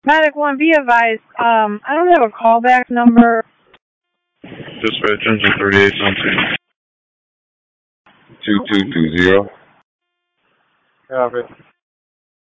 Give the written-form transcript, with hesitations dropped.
Medic 1, be advised, I don't have a callback number. Dispatch engine 3817. 2220. Copy.